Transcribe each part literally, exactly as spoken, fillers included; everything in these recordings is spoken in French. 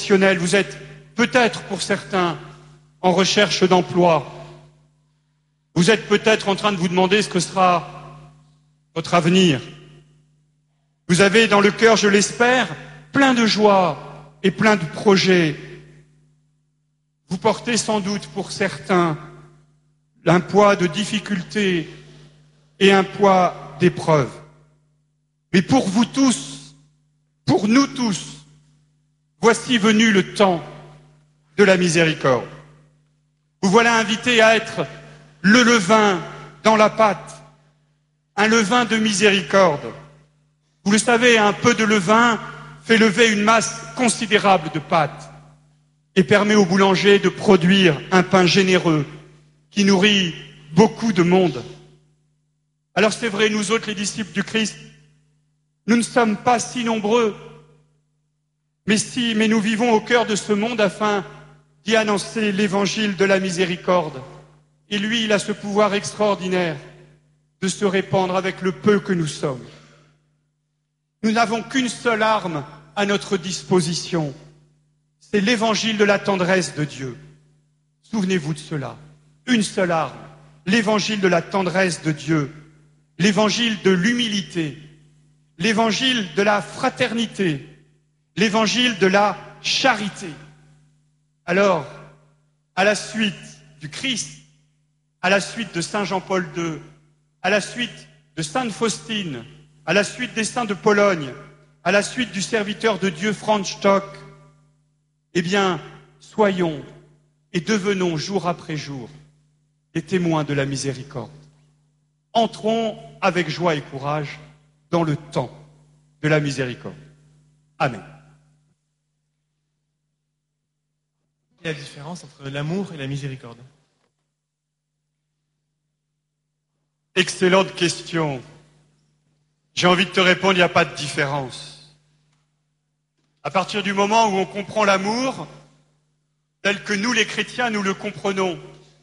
professionnel. Vous êtes peut-être, pour certains, en recherche d'emploi. Vous êtes peut-être en train de vous demander ce que sera votre avenir. Vous avez dans le cœur, je l'espère, plein de joie et plein de projets. Vous portez sans doute pour certains un poids de difficultés et un poids d'épreuves. Mais pour vous tous, pour nous tous, voici venu le temps de la miséricorde. Vous voilà invités à être le levain dans la pâte, un levain de miséricorde. Vous le savez, un peu de levain fait lever une masse considérable de pâte et permet au boulanger de produire un pain généreux qui nourrit beaucoup de monde. Alors c'est vrai, nous autres, les disciples du Christ, nous ne sommes pas si nombreux, mais si, mais nous vivons au cœur de ce monde afin d'y annoncer l'évangile de la miséricorde. Et lui, il a ce pouvoir extraordinaire de se répandre avec le peu que nous sommes. Nous n'avons qu'une seule arme à notre disposition, c'est l'évangile de la tendresse de Dieu. Souvenez-vous de cela. Une seule arme, l'évangile de la tendresse de Dieu, l'évangile de l'humilité, l'évangile de la fraternité, l'évangile de la charité. Alors, à la suite du Christ, à la suite de Saint Jean-Paul deux, à la suite de Sainte Faustine, à la suite des saints de Pologne, à la suite du serviteur de Dieu Franz Stock, eh bien, soyons et devenons jour après jour des témoins de la miséricorde. Entrons avec joie et courage dans le temps de la miséricorde. Amen. Quelle est la différence entre l'amour et la miséricorde? Excellente question. J'ai envie de te répondre, il n'y a pas de différence. À partir du moment où on comprend l'amour, tel que nous les chrétiens, nous le comprenons.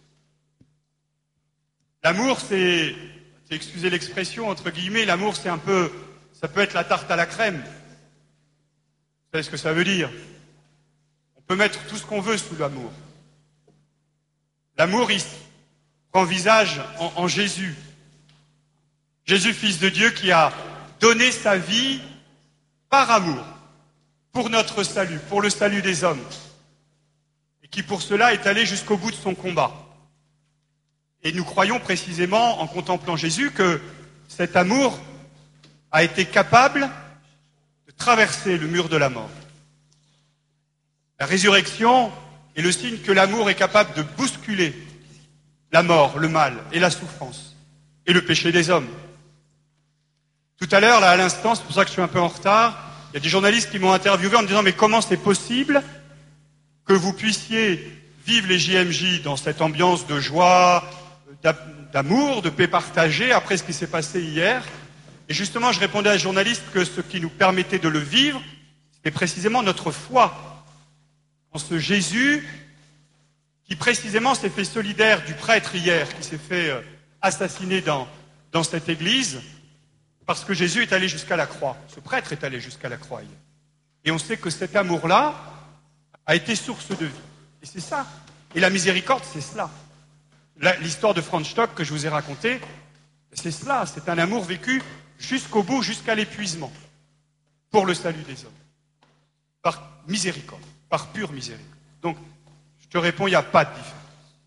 L'amour, c'est, c'est excusez l'expression, entre guillemets, l'amour c'est un peu, ça peut être la tarte à la crème. Vous savez ce que ça veut dire? On peut mettre tout ce qu'on veut sous l'amour. L'amour, il prend visage en, en Jésus. Jésus, fils de Dieu, qui a donné sa vie par amour, pour notre salut, pour le salut des hommes, et qui pour cela est allé jusqu'au bout de son combat. Et nous croyons précisément, en contemplant Jésus, que cet amour a été capable de traverser le mur de la mort. La résurrection est le signe que l'amour est capable de bousculer la mort, le mal et la souffrance, et le péché des hommes. Tout à l'heure, là, à l'instant, c'est pour ça que je suis un peu en retard, il y a des journalistes qui m'ont interviewé en me disant « Mais comment c'est possible que vous puissiez vivre les J M J dans cette ambiance de joie, d'amour, de paix partagée après ce qui s'est passé hier ?» Et justement, je répondais à un journaliste que ce qui nous permettait de le vivre, c'était précisément notre foi en ce Jésus qui précisément s'est fait solidaire du prêtre hier, qui s'est fait assassiner dans, dans cette église, parce que Jésus est allé jusqu'à la croix. Ce prêtre est allé jusqu'à la croix hier. Et on sait que cet amour-là a été source de vie. Et c'est ça. Et la miséricorde, c'est cela. L'histoire de Franz Stock que je vous ai racontée, c'est cela. C'est un amour vécu jusqu'au bout, jusqu'à l'épuisement, pour le salut des hommes. Par miséricorde, par pure miséricorde. Donc, je te réponds, il n'y a pas de différence.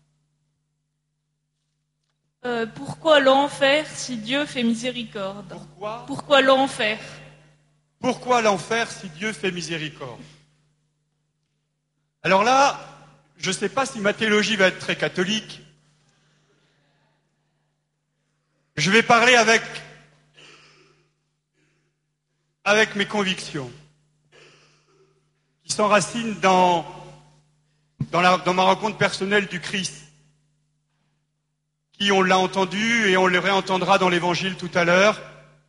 Euh, pourquoi l'enfer si Dieu fait miséricorde? Pourquoi Pourquoi l'enfer? Pourquoi l'enfer si Dieu fait miséricorde? Alors là, je ne sais pas si ma théologie va être très catholique. Je vais parler avec, avec mes convictions, qui s'enracinent dans, dans, la, dans ma rencontre personnelle du Christ, qui, on l'a entendu et on le réentendra dans l'Évangile tout à l'heure,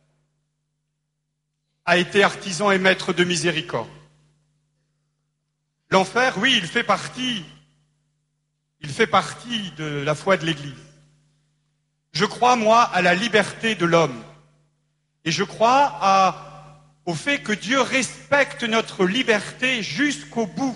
a été artisan et maître de miséricorde. L'enfer, oui, il fait partie, il fait partie de la foi de l'Église. Je crois, moi, à la liberté de l'homme. Et je crois à, au fait que Dieu respecte notre liberté jusqu'au bout.